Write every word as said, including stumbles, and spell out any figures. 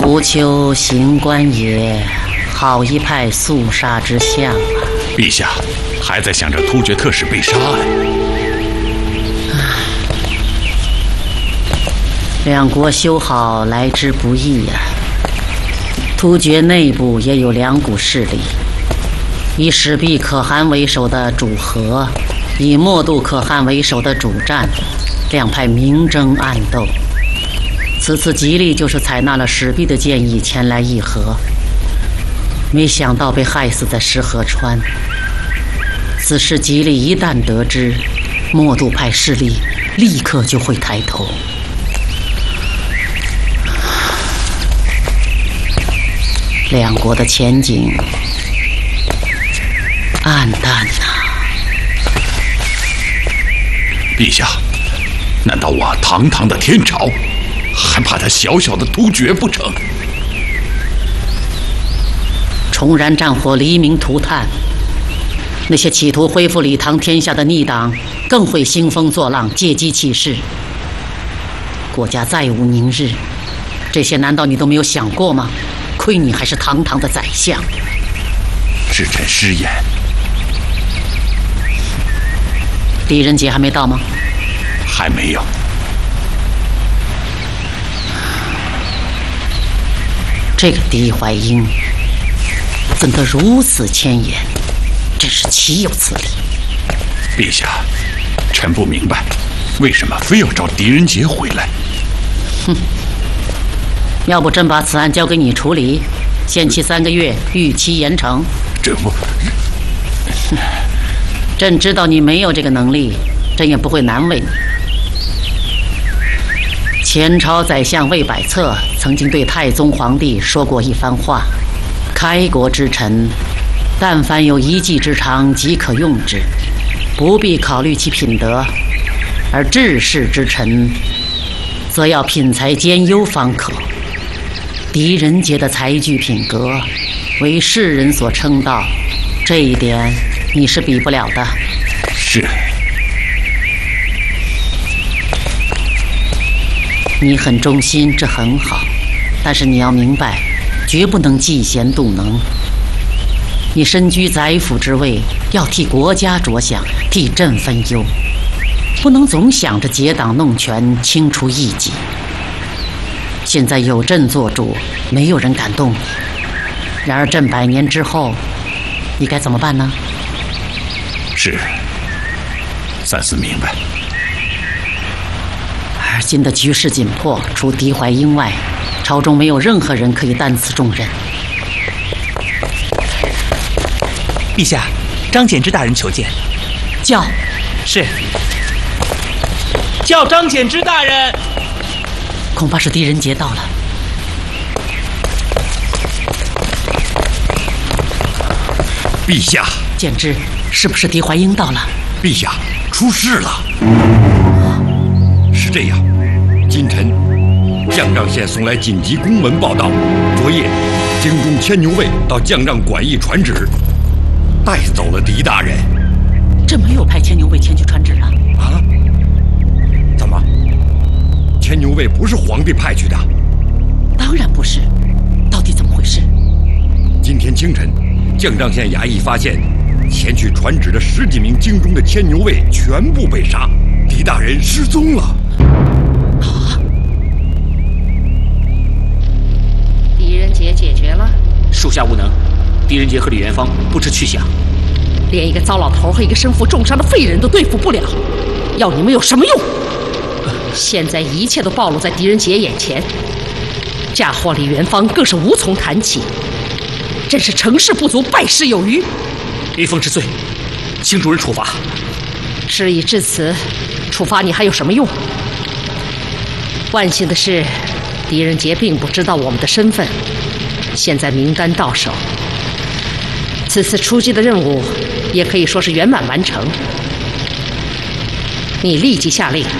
胡秋行官也，好一派肃杀之相啊！ 陛下还在想着突厥特使被杀哎。 两国修好来之不易呀、啊。突厥内部也有两股势力，以始毕可汗为首的主和，以默度可汗为首的主战，两派明争暗斗。此次吉利就是采纳了始毕的建议前来议和，没想到被害死在石河川。此事吉利一旦得知，默度派势力立刻就会抬头。两国的前景暗淡呐、啊。 陛下，难道我堂堂的天朝还怕他小小的突厥不成？ 重燃战火，黎明涂炭，那些企图恢复李唐天下的逆党更会兴风作浪，借机起事。国家再无宁日，这些难道你都没有想过吗？亏你还是堂堂的宰相。 是臣失言。 狄仁杰还没到吗？ 还没有。 这个狄怀英怎得如此谦言，真是岂有此理！ 陛下，臣不明白，为什么非要找狄仁杰回来？ 哼！要不朕把此案交给你处理，限期三个月，逾期严惩。 这不， 朕知道你没有这个能力，朕也不会难为你。前朝宰相魏百策曾经对太宗皇帝说过一番话：开国之臣，但凡有一技之长，即可用之，不必考虑其品德；而治世之臣，则要品才兼优方可。狄仁杰的才具品格，为世人所称道，这一点你是比不了的。 是。 你很忠心，这很好，但是你要明白，绝不能嫉贤妒能。你身居宰辅之位，要替国家着想，替朕分忧，不能总想着结党弄权，清除异己。现在有朕做主，没有人敢动你。然而朕百年之后，你该怎么办呢？ 是，三思明白。 而今的局势紧迫，除狄怀英外，朝中没有任何人可以担此重任。 陛下，张柬之大人求见。 叫。 是。叫张柬之大人。 恐怕是狄仁杰到了。 陛下， 简之，是不是狄怀英到了？ 陛下，出事了。是这样，今晨绛帐县送来紧急公文报道，昨夜京中牵牛卫到绛帐馆驿传旨，带走了狄大人。 朕没有派牵牛卫前去传旨啊！ 啊？怎么？牵牛卫不是皇帝派去的？ 当然不是。到底怎么回事？ 今天清晨，绛帐县衙役发现，前去传旨的十几名京中的牵牛卫全部被杀，狄大人失踪了。 啊！ 狄仁杰解决了？ 属下无能，狄仁杰和李元芳不知去向。 连一个糟老头和一个身负重伤的废人都对付不了，要你们有什么用？现在一切都暴露在狄仁杰眼前，嫁祸李元芳更是无从谈起，真是成事不足败事有余。 李凤之罪，请主任处罚。 事已至此，处罚你还有什么用？万幸的是，狄仁杰并不知道我们的身份，现在名单到手，此次出击的任务也可以说是圆满完成。你立即下令